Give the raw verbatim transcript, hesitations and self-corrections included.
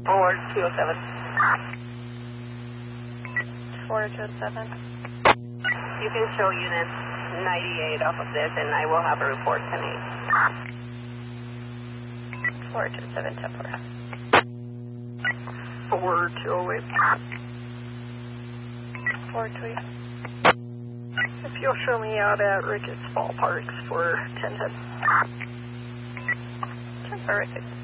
Forward two oh seven. Forward two oh seven. You can show unit ninety-eight off of this, and I will have a report ten eight. Forward two oh seven, ten four. Forward two oh eight. Forward two oh eight. If you'll show me out at Ricketts Ballparks for ten ten. ten four, Ricketts.